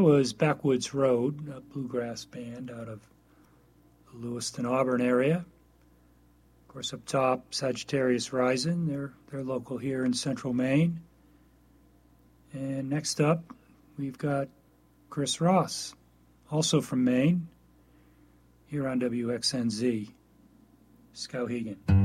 was Backwoods Road, a bluegrass band out of the Lewiston, Auburn area. Of course, up top, Sagittarius Rising. They're local here in central Maine. And next up, we've got Chris Ross, also from Maine, here on WXNZ, Skowhegan.